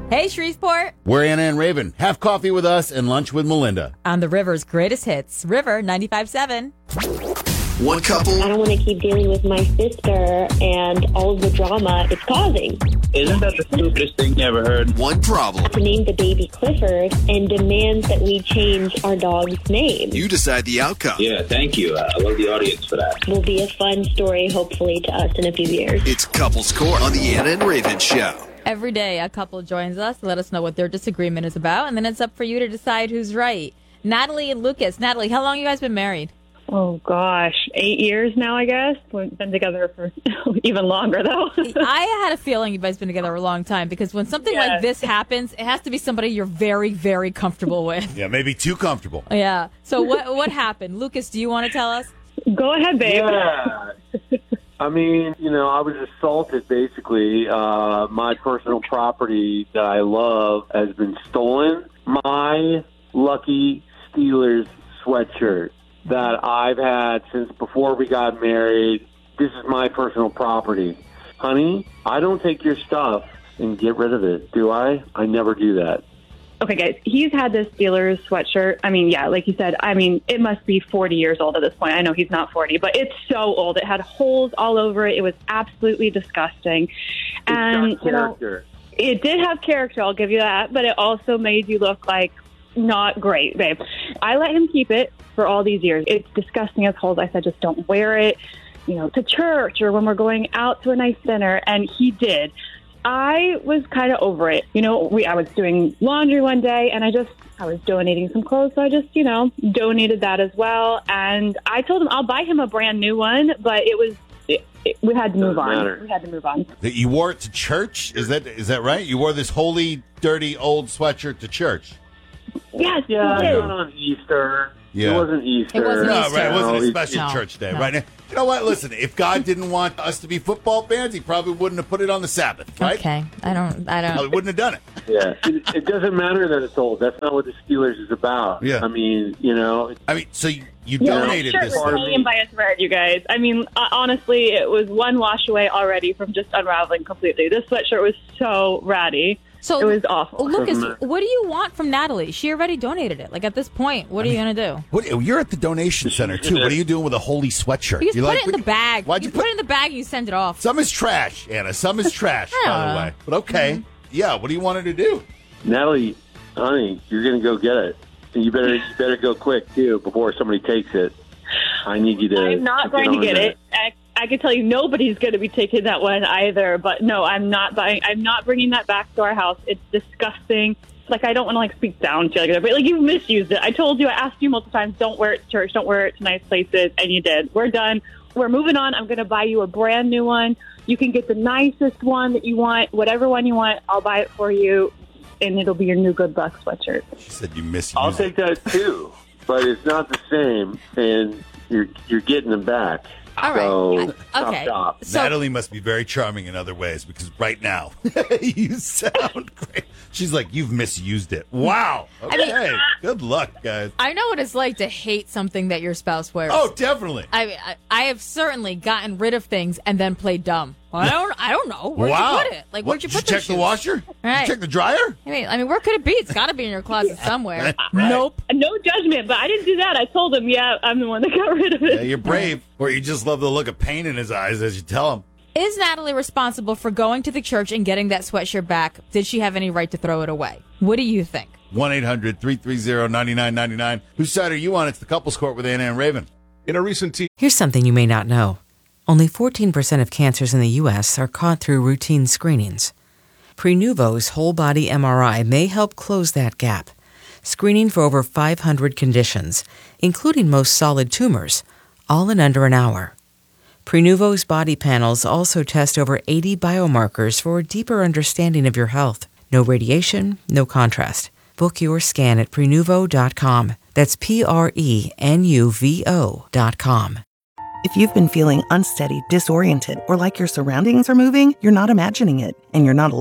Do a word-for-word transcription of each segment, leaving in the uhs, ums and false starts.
Hey, Shreveport. We're Anna and Raven. Have coffee with us and lunch with Melinda. On the River's greatest hits, River ninety-five seven. One couple. I don't want to keep dealing with my sister and all of the drama it's causing. Isn't that the stupidest thing you ever heard? One problem. To name the baby Clifford and demands that we change our dog's name. You decide the outcome. Yeah, thank you. Uh, I love the audience for that. Will be a fun story, hopefully, to us in a few years. It's Couples Court on the Anna and Raven Show. Every day, a couple joins us to let us know what their disagreement is about, and then it's up for you to decide who's right. Natalie and Lucas. Natalie, how long you guys been married? Oh, gosh. Eight years now, I guess. We've been together for even longer, though. I had a feeling you guys been together a long time, because when something Yes. like this happens, it has to be somebody you're very, very comfortable with. Yeah, maybe too comfortable. Yeah. So what what happened? Lucas, do you want to tell us? Go ahead, babe. Yeah. I mean, you know, I was assaulted, basically. Uh, my personal property that I love has been stolen. My lucky Steelers sweatshirt that I've had since before we got married. This is my personal property. Honey, I don't take your stuff and get rid of it, do I? I never do that. Okay, guys, he's had this Steelers sweatshirt. I mean, yeah, like you said, I mean, it must be forty years old at this point. I know he's not forty, but it's so old. It had holes all over it. It was absolutely disgusting. And, It's got you know, character. it did have character, I'll give you that, but it also made you look like not great, babe. I let him keep it for all these years. It's disgusting as holes. I said, just don't wear it, you know, to church or when we're going out to a nice dinner, and he did. I was kind of over it. You know, we I was doing laundry one day, and I just, I was donating some clothes, so I just, you know, donated that as well. And I told him I'll buy him a brand new one, but it was, it, it, we had to move Doesn't on. matter. We had to move on. That you wore it to church? Is that is that right? You wore this holy, dirty, old sweatshirt to church? Yes, Yeah, he did. not on Easter. Yeah. It wasn't Easter. It wasn't No, Easter. right. It wasn't No, a he- special No, church day, no. right? You know what? Listen, if God didn't want us to be football fans, he probably wouldn't have put it on the Sabbath, right? Okay. I don't. I No, he don't. wouldn't have done it. Yeah, it, it doesn't matter that it's old. That's not what the Steelers is about. Yeah. I mean, you know, I mean, so you, you Yeah, donated that this shirt was thing. hanging by a thread, you guys. I mean, uh, honestly, it was one wash away already from just unraveling completely. This sweatshirt was so ratty. So It was awful. Lucas, Doesn't matter. what do you want from Natalie? She already donated it. Like at this point, what are you gonna do? What, you're at the donation center, too. What are you doing with a holy sweatshirt? You just You put like- it in the bag. Why'd you you put, put- it in the bag and you send it off. Some is trash, Anna. Some is trash, I by don't the know. way. But okay. Yeah, what do you want her to do? Natalie, honey, you're gonna go get it. And you better, you better go quick too before somebody takes it. I need you to. I'm not going to on get that. it. I, I can tell you nobody's going to be taking that one either. But no, I'm not buying. I'm not bringing that back to our house. It's disgusting. Like, I don't want to like speak down to you, like, but like you misused it. I told you, I asked you multiple times, don't wear it to church, don't wear it to nice places, and you did. We're done. We're moving on. I'm going to buy you a brand new one. You can get the nicest one that you want, whatever one you want. I'll buy it for you, and it'll be your new Good Luck sweatshirt. She said you misused I'll it. take that too, but it's not the same, and you're you're getting them back. All right. So, I- okay. Stop, stop. So- Natalie must be very charming in other ways, because right now you sound great. She's like, you've misused it. Wow. Okay. Good luck, guys. I know what it's like to hate something that your spouse wears. Oh, definitely. I, I I have certainly gotten rid of things and then played dumb. Well, I don't I don't know. Where'd wow. you put it? Like, What, where'd you did put you those check the shoes? washer? Did Right. you check the dryer? I mean, I mean, where could it be? It's got to be in your closet somewhere. Nope. No judgment, but I didn't do that. I told him, yeah, I'm the one that got rid of it. Yeah, you're brave. Or you just love the look of pain in his eyes as you tell him. Is Natalie responsible for going to the church and getting that sweatshirt back? Did she have any right to throw it away? What do you think? one eight hundred three three zero nine nine nine nine. Whose side are you on? It's the Couples Court with Anna and Raven. In a recent T Here's something you may not know. Only fourteen percent of cancers in the U S are caught through routine screenings. Prenuvo's whole-body M R I may help close that gap, screening for over five hundred conditions, including most solid tumors, all in under an hour. Prenuvo's body panels also test over eighty biomarkers for a deeper understanding of your health. No radiation, no contrast. Book your scan at Prenuvo dot com. That's P R E N U V O dot com. If you've been feeling unsteady, disoriented, or like your surroundings are moving, you're not imagining it, and you're not alone.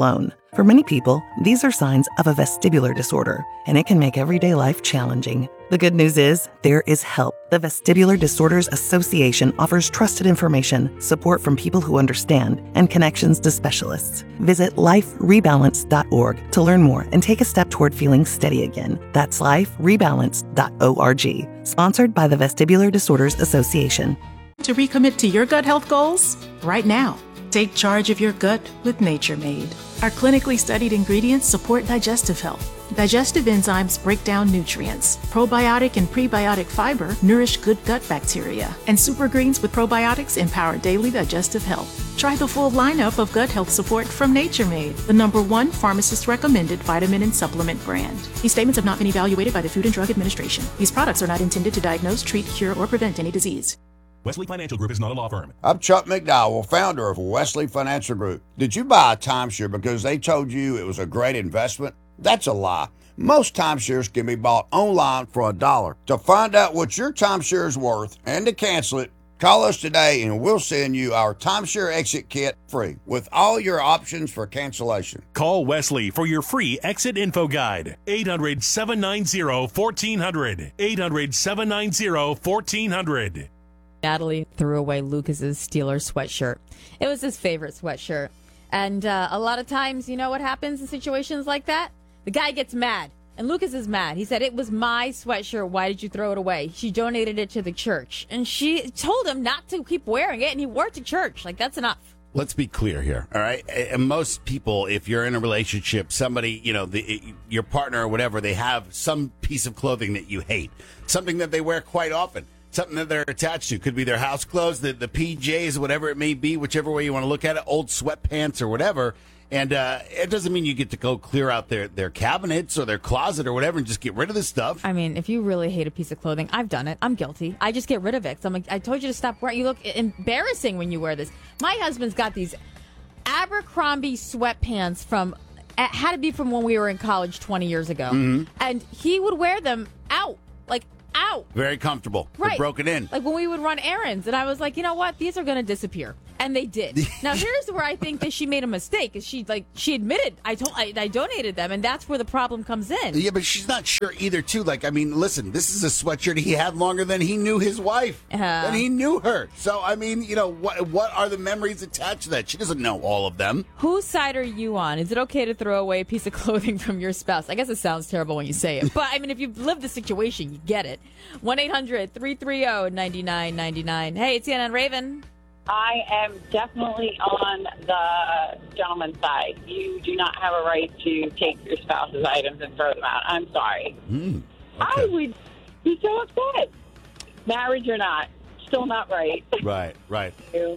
For many people, these are signs of a vestibular disorder, and it can make everyday life challenging. The good news is, there is help. The Vestibular Disorders Association offers trusted information, support from people who understand, and connections to specialists. Visit life rebalance dot org to learn more and take a step toward feeling steady again. That's life rebalance dot org. Sponsored by the Vestibular Disorders Association. To recommit to your gut health goals? Right now. Take charge of your gut with Nature Made. Our clinically studied ingredients support digestive health. Digestive enzymes break down nutrients. Probiotic and prebiotic fiber nourish good gut bacteria. And super greens with probiotics empower daily digestive health. Try the full lineup of gut health support from Nature Made, the number one pharmacist-recommended vitamin and supplement brand. These statements have not been evaluated by the Food and Drug Administration. These products are not intended to diagnose, treat, cure, or prevent any disease. Wesley Financial Group is not a law firm. I'm Chuck McDowell, founder of Wesley Financial Group. Did you buy a timeshare because they told you it was a great investment? That's a lie. Most timeshares can be bought online for a dollar. To find out what your timeshare is worth and to cancel it, call us today and we'll send you our timeshare exit kit free with all your options for cancellation. Call Wesley for your free exit info guide. eight hundred, seven nine zero, one four zero zero. eight hundred, seven nine zero, one four zero zero. Natalie threw away Lucas's Steelers sweatshirt. It was his favorite sweatshirt. And uh, a lot of times, you know what happens in situations like that? The guy gets mad. And Lucas is mad. He said, it was my sweatshirt. Why did you throw it away? She donated it to the church. And she told him not to keep wearing it, and he wore it to church. Like, that's enough. Let's be clear here, all right? And most people, if you're in a relationship, somebody, you know, the, your partner or whatever, they have some piece of clothing that you hate, something that they wear quite often. Something that they're attached to. Could be their house clothes, the, the P Js, whatever it may be, whichever way you want to look at it, old sweatpants or whatever. And uh, it doesn't mean you get to go clear out their, their cabinets or their closet or whatever and just get rid of the stuff. I mean, if you really hate a piece of clothing, I've done it. I'm guilty. I just get rid of it. So I'm like, I told you to stop wearing. You look embarrassing when you wear this. My husband's got these Abercrombie sweatpants from, had to be from when we were in college twenty years ago. Mm-hmm. And he would wear them out. Like, out. Very comfortable. Right. They're broken in. Like when we would run errands, and I was like, you know what? These are going to disappear. And they did. Now, here's where I think that she made a mistake. Is she like she admitted I told I, I donated them, and that's where the problem comes in. Yeah, but she's not sure either, too. Like, I mean, listen, this is a sweatshirt he had longer than he knew his wife. Uh, than he knew her. So, I mean, you know, what what are the memories attached to that? She doesn't know all of them. Whose side are you on? Is it okay to throw away a piece of clothing from your spouse? I guess it sounds terrible when you say it, but I mean, if you've lived the situation, you get it. one eight hundred, three three zero, nine nine nine nine. Hey, it's Ann and Raven. I am definitely on the gentleman's side. You do not have a right to take your spouse's items and throw them out. I'm sorry. Mm, okay. I would be so upset. Marriage or not, still not right. Right, right.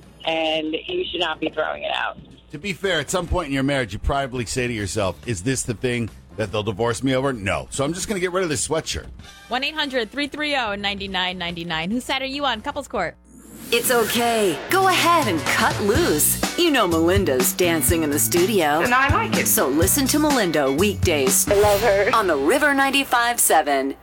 And you should not be throwing it out. To be fair, at some point in your marriage, you probably say to yourself, is this the thing that they'll divorce me over? No. So I'm just going to get rid of this sweatshirt. one eight hundred, three three zero, nine nine nine nine. Whose side are you on? Couples Court. It's okay. Go ahead and cut loose. You know Melinda's dancing in the studio. And I like it. So listen to Melinda weekdays. I love her. On the River ninety-five seven.